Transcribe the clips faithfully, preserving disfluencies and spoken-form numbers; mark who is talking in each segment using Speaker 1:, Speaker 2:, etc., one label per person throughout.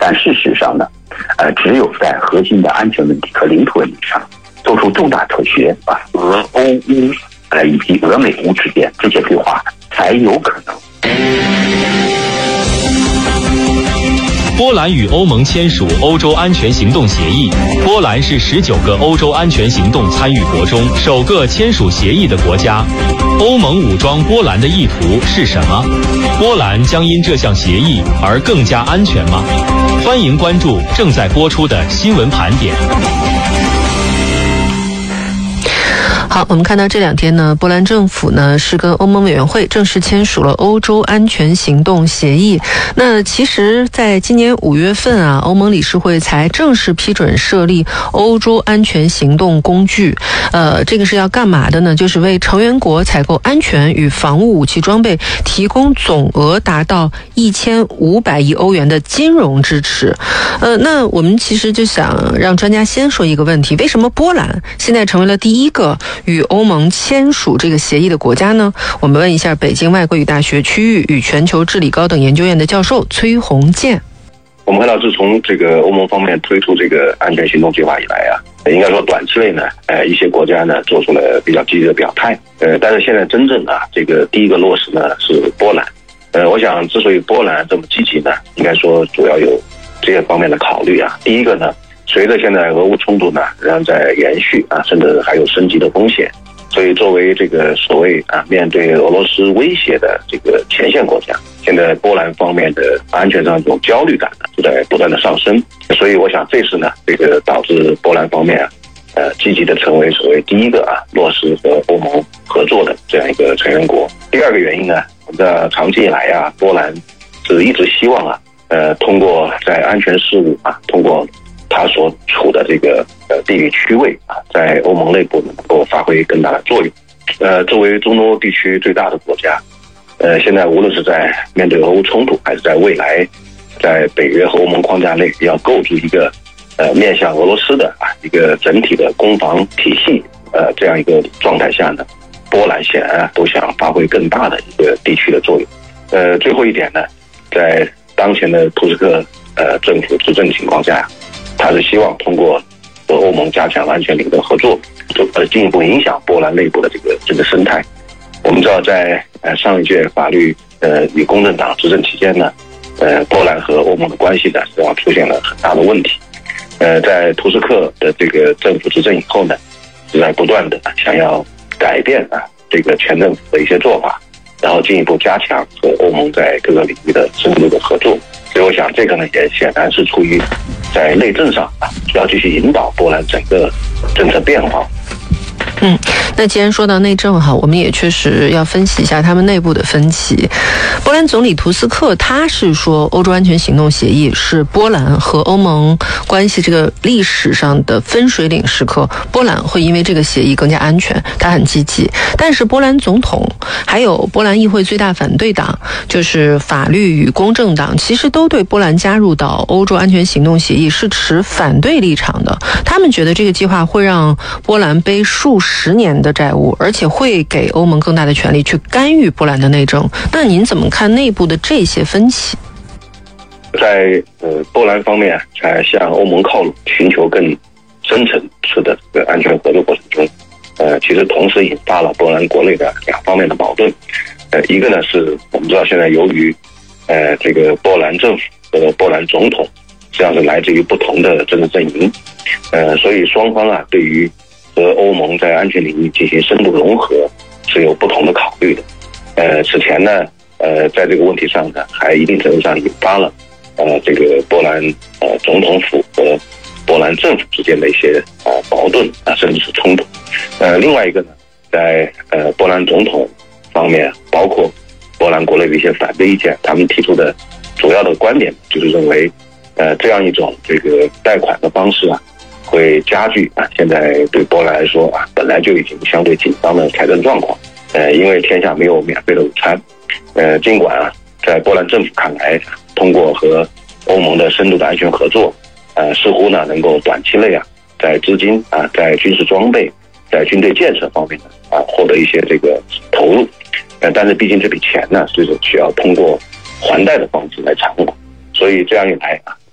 Speaker 1: 但事实上呢，呃，只有在核心的安全问题和领土问题上做出重大妥协啊，俄欧乌呃以及俄美乌之间这些对话才有可能。
Speaker 2: 波兰与欧盟签署欧洲安全行动协议。波兰是十九个欧洲安全行动参与国中首个签署协议的国家。欧盟武装波兰的意图是什么？波兰将因这项协议而更加安全吗？欢迎关注正在播出的新闻盘点。
Speaker 3: 好，我们看到这两天呢，波兰政府呢是跟欧盟委员会正式签署了欧洲安全行动协议。那其实在今年五月份啊，欧盟理事会才正式批准设立欧洲安全行动工具。呃，这个是要干嘛的呢？就是为成员国采购安全与防务武器装备提供总额达到一千五百亿欧元的金融支持。呃，那我们其实就想让专家先说一个问题：为什么波兰现在成为了第一个与欧盟签署这个协议的国家呢？我们问一下北京外国语大学区域与全球治理高等研究院的教授崔宏建。
Speaker 4: 我们看到，自从这个欧盟方面推出这个安全行动计划以来啊，应该说短期内呢，呃，一些国家呢做出了比较积极的表态，呃，但是现在真正啊，这个第一个落实呢是波兰。呃，我想之所以波兰这么积极呢，应该说主要有这些方面的考虑啊。第一个呢，随着现在俄乌冲突呢仍然在延续啊，甚至还有升级的风险，所以作为这个所谓啊面对俄罗斯威胁的这个前线国家，现在波兰方面的安全上这种焦虑感呢就在不断的上升，所以我想这是呢这个导致波兰方面呃积极的成为所谓第一个啊落实和欧盟合作的这样一个成员国。第二个原因呢，我们的长期以来啊，波兰是一直希望啊呃通过在安全事务啊，通过它所处的这个呃地理区位啊，在欧盟内部能够发挥更大的作用。呃，作为中东欧地区最大的国家，呃，现在无论是在面对俄乌冲突，还是在未来在北约和欧盟框架内要构筑一个呃面向俄罗斯的啊一个整体的攻防体系呃这样一个状态下呢，波兰显然啊都想发挥更大的一个地区的作用。呃，最后一点呢，在当前的图斯克呃政府执政情况下，他是希望通过和欧盟加强安全领域的合作，呃，进一步影响波兰内部的这个这个生态。我们知道在，在呃上一届法律呃与公正党执政期间呢，呃，波兰和欧盟的关系呢实际上出现了很大的问题。呃，在图斯克的这个政府执政以后呢，是在不断的想要改变啊这个前政府的一些做法，然后进一步加强和欧盟在各个领域的深入的合作。所以我想这个呢也显然是出于在内政上啊，要继续引导波兰整个政策变化。
Speaker 3: 嗯，那既然说到内政哈，我们也确实要分析一下他们内部的分歧。波兰总理图斯克他是说，欧洲安全行动协议是波兰和欧盟关系这个历史上的分水岭时刻，波兰会因为这个协议更加安全，他很积极。但是波兰总统还有波兰议会最大反对党，就是法律与公正党，其实都对波兰加入到欧洲安全行动协议是持反对立场的。他们觉得这个计划会让波兰背数十年的债务，而且会给欧盟更大的权力去干预波兰的内政。那您怎么看内部的这些分歧？
Speaker 4: 在呃波兰方面在向欧盟靠拢，寻求更深层次的这个安全合作过程中，呃，其实同时引发了波兰国内的两方面的矛盾。呃，一个呢是我们知道现在由于呃这个波兰政府和波兰总统实际上是来自于不同的政治阵营，呃，所以双方啊对于和欧盟在安全领域进行深度融合是有不同的考虑的。呃，此前呢，呃，在这个问题上呢，还一定程度上引发了呃这个波兰呃总统府和波兰政府之间的一些啊、呃、矛盾啊，甚至是冲突。呃，另外一个呢，在呃波兰总统方面，包括波兰国内的一些反对意见，他们提出的主要的观点就是认为，呃，这样一种这个贷款的方式啊，会加剧啊现在对波兰来说啊本来就已经相对紧张的财政状况。呃，因为天下没有免费的午餐。呃，尽管啊在波兰政府看来，通过和欧盟的深度的安全合作，呃，似乎呢能够短期内啊在资金啊在军事装备、在军队建设方面呢啊获得一些这个投入。呃，但是毕竟这笔钱呢是需要通过还贷的方式来偿还，所以这样一来啊，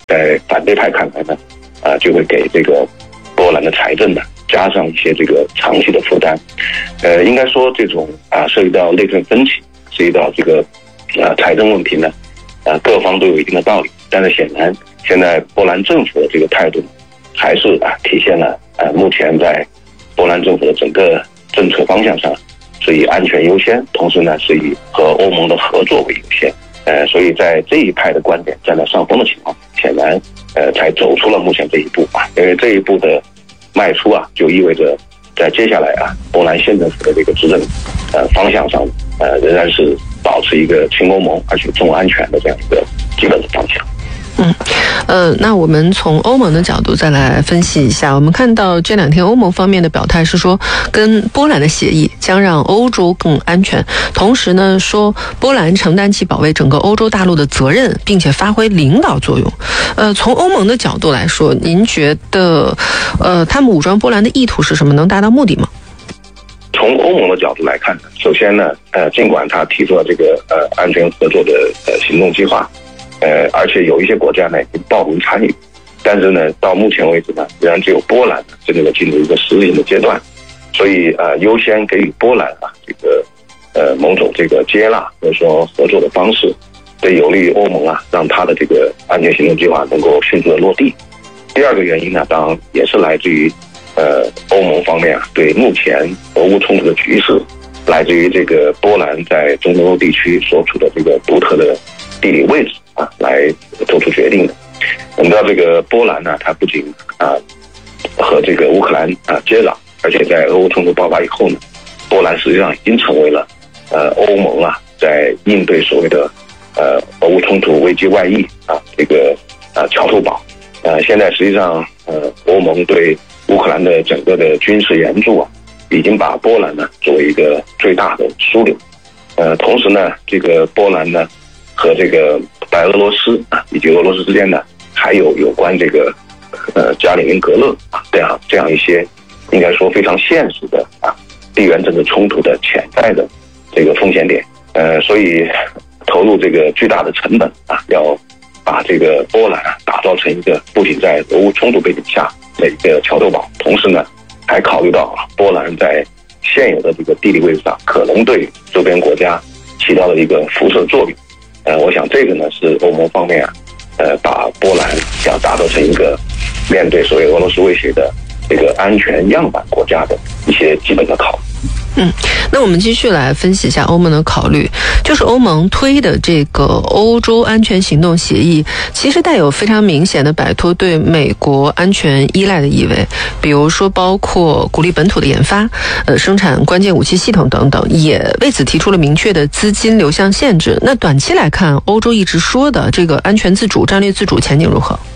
Speaker 4: 在反对派看来呢，啊，就会给这个波兰的财政呢加上一些这个长期的负担。呃，应该说这种啊涉及到内政分歧，涉及到这个啊财政问题呢，啊各方都有一定的道理。但是显然，现在波兰政府的这个态度，还是啊体现了啊目前在波兰政府的整个政策方向上是以安全优先，同时呢是以和欧盟的合作为优先。呃，所以在这一派的观点占了上风的情况，显然呃才走出了目前这一步啊。因为这一步的迈出啊，就意味着在接下来啊，波兰县政府的这个执政呃方向上，呃仍然是保持一个亲欧盟而且重安全的这样一个基本的方向。
Speaker 3: 嗯，呃，那我们从欧盟的角度再来分析一下。我们看到这两天欧盟方面的表态是说，跟波兰的协议将让欧洲更安全，同时呢说波兰承担起保卫整个欧洲大陆的责任，并且发挥领导作用。呃，从欧盟的角度来说，您觉得，呃，他们武装波兰的意图是什么？能达到目的吗？
Speaker 4: 从欧盟的角度来看呢，首先呢，呃，尽管他提出了这个呃安全合作的呃行动计划。呃，而且有一些国家呢已经报名参与，但是呢，到目前为止呢，仍然只有波兰呢正在进入一个实行的阶段，所以呃，优先给予波兰啊这个呃某种这个接纳或者说合作的方式，对有利于欧盟啊，让它的这个安全行动计划能够迅速的落地。第二个原因呢，当然也是来自于呃欧盟方面啊对目前俄乌冲突的局势，来自于这个波兰在中东欧地区所处的这个独特的地理位置。啊，来做出决定的。我们知道，这个波兰呢，它不仅啊和这个乌克兰啊接壤，而且在俄乌冲突爆发以后呢，波兰实际上已经成为了呃欧盟啊在应对所谓的呃俄乌冲突危机外溢啊这个啊桥头堡。呃，现在实际上呃欧盟对乌克兰的整个的军事援助啊，已经把波兰呢作为一个最大的枢纽。呃，同时呢，这个波兰呢。和这个白俄罗斯啊，以及俄罗斯之间呢，还有有关这个呃加里宁格勒啊这样这样一些应该说非常现实的啊地缘政治冲突的潜在的这个风险点，呃，所以投入这个巨大的成本啊，要把这个波兰啊打造成一个不仅在俄乌冲突背景下的一个桥头堡，同时呢，还考虑到啊波兰在现有的这个地理位置上可能对周边国家起到的一个辐射作用。呃，我想这个呢是欧盟方面啊，呃，把波兰想打造成一个面对所谓俄罗斯威胁的这个安全样板国家的一些基本的考虑。
Speaker 3: 嗯，那我们继续来分析一下欧盟的考虑，就是欧盟推的这个欧洲安全行动协议，其实带有非常明显的摆脱对美国安全依赖的意味，比如说包括鼓励本土的研发，呃，生产关键武器系统等等，也为此提出了明确的资金流向限制。那短期来看，欧洲一直说的这个安全自主、战略自主前景如何？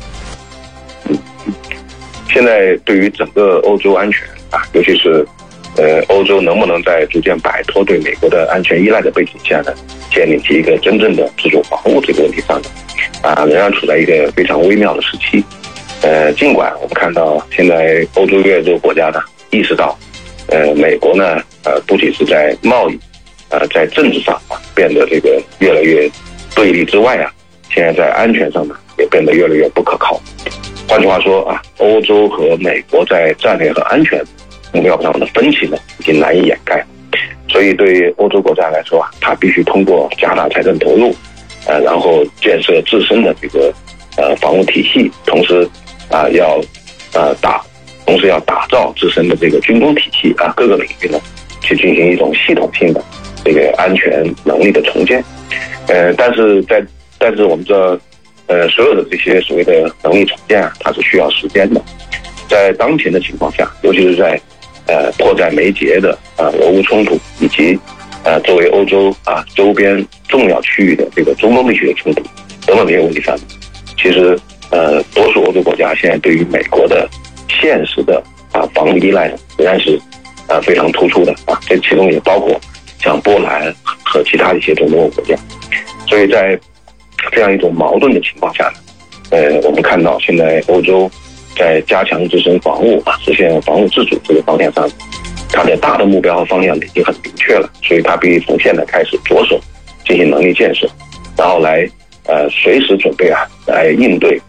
Speaker 4: 现在对于整个欧洲安全啊，尤其是呃，欧洲能不能在逐渐摆脱对美国的安全依赖的背景下呢，建立起一个真正的自主防务这个问题上呢，啊，仍然处在一个非常微妙的时期。呃，尽管我们看到现在欧洲越来越多国家呢意识到，呃，美国呢，呃，不仅是在贸易，呃，在政治上啊变得这个越来越对立之外啊，现在在安全上呢也变得越来越不可靠。换句话说啊，欧洲和美国在战略和安全目标上的分歧呢，已经难以掩盖。所以对欧洲国家来说啊，它必须通过加大财政投入，呃，然后建设自身的这个呃防务体系，同时啊要呃打，同时要打造自身的这个军工体系啊，各个领域呢去进行一种系统性的这个安全能力的重建。呃，但是在但是我们知道，呃，所有的这些所谓的能力重建啊，它是需要时间的。在当前的情况下，尤其是在呃迫在眉睫的啊俄乌冲突，以及呃作为欧洲啊周边重要区域的这个中东地区的冲突等等这些问题上，其实呃多数欧洲国家现在对于美国的现实的啊防御依赖呢，仍然是啊非常突出的啊，这其中也包括像波兰和其他一些中东欧国家。所以在这样一种矛盾的情况下呢，呃我们看到现在欧洲在加强自身防务啊，实现防务自主这个方向上，它的大的目标和方向已经很明确了，所以它必须从现在开始着手进行能力建设，然后来呃随时准备啊来应对